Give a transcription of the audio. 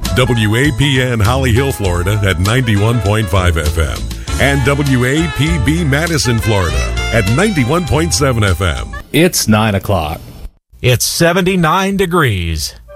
WAPN Holly Hill, Florida at 91.5 FM. And WAPB Madison, Florida at 91.7 FM. It's 9 o'clock. It's 79 degrees.